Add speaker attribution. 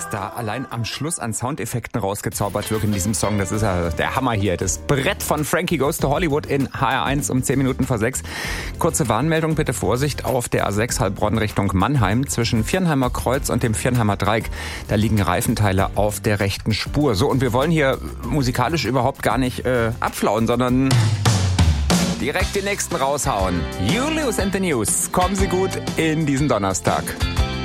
Speaker 1: Was da allein am Schluss an Soundeffekten rausgezaubert wird in diesem Song, das ist ja der Hammer hier. Das Brett von Frankie Goes to Hollywood in HR1 um 10 Minuten vor 6. Kurze Warnmeldung, bitte Vorsicht auf der A6 Heilbronn Richtung Mannheim zwischen Viernheimer Kreuz und dem Viernheimer Dreieck. Da liegen Reifenteile auf der rechten Spur. So, und wir wollen hier musikalisch überhaupt gar nicht abflauen, sondern direkt den nächsten raushauen. You Lose and the News. Kommen Sie gut in diesen Donnerstag.